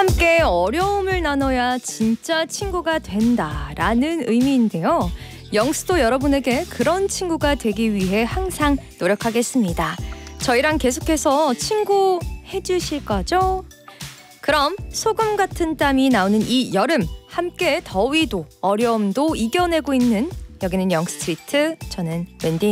함께 어려움을 나눠야 진짜 친구가 된다라는 의미인데요. 영수도 여러분에게 그런 친구가 되기 위해 항상 노력하겠습니다. 저희랑 계속해서 친구 해주실 거죠? 그럼 소금 같은 땀이 나오는 이 여름, 함께 더위도 어려움도 이겨내고 있는 여기는 영스트리트, 저는 웬디